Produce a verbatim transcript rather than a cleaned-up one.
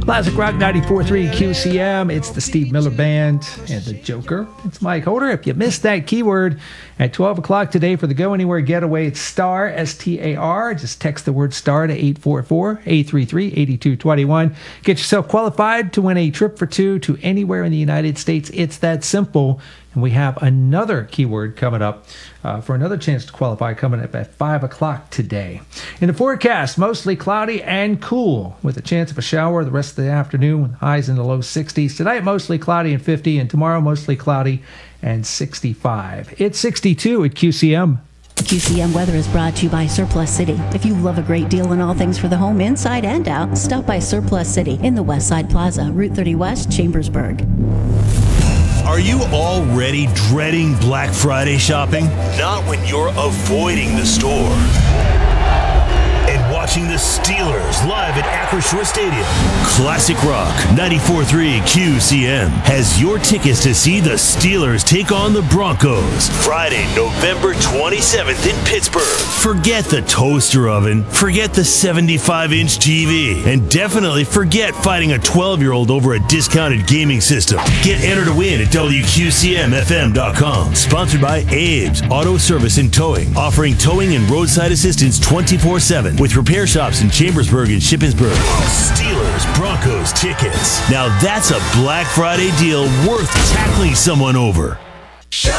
Classic Rock ninety-four point three Q C M. It's the Steve Miller Band and the Joker. It's Mike Holder. If you missed that keyword at twelve o'clock today for the Go Anywhere Getaway, it's STAR, S T A R. Just text the word STAR to eight four four, eight three three, eight two two one. Get yourself qualified to win a trip for two to anywhere in the United States. It's that simple. And we have another keyword coming up uh, for another chance to qualify coming up at five o'clock today. In the forecast, mostly cloudy and cool with a chance of a shower the rest of the afternoon with highs in the low sixties. Tonight, mostly cloudy and fifty, and tomorrow, mostly cloudy and sixty-five. It's sixty-two at Q C M. Q C M weather is brought to you by Surplus City. If you love a great deal on all things for the home, inside and out, stop by Surplus City in the West Side Plaza, Route thirty West, Chambersburg. Are you already dreading Black Friday shopping? Not when you're avoiding the store and watching the Steelers live at Acrisure Stadium. Classic Rock ninety-four point three Q C M has your tickets to see the Steelers take on the Broncos Friday, November twenty-seventh in Pittsburgh. Forget the toaster oven, forget the seventy-five inch T V, and definitely forget fighting a twelve-year-old over a discounted gaming system. Get entered to win at W Q C M F M dot com. Sponsored by Abe's Auto Service and Towing, offering towing and roadside assistance twenty-four seven with repair shops in Chambersburg and Shippensburg. Steelers Broncos tickets. Now that's a Black Friday deal worth tackling someone over. Shop